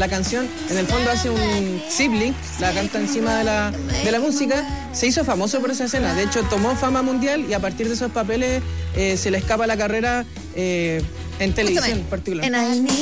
la canción, en el fondo hace un sibling, la canta encima de la música, se hizo famoso por esa escena. De hecho, tomó fama mundial y a partir de esos papeles se le escapa la carrera en televisión en particular.